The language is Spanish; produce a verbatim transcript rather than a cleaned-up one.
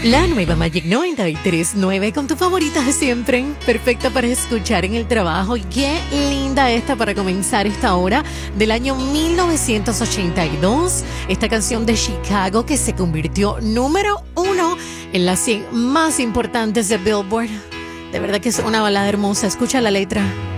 La nueva Magic noventa y tres punto nueve con tu favorita de siempre, perfecta para escuchar en el trabajo. Y qué linda esta para comenzar esta hora del año mil novecientos ochenta y dos. Esta canción de Chicago que se convirtió número uno en las cien más importantes de Billboard. De verdad que es una balada hermosa. Escucha la letra.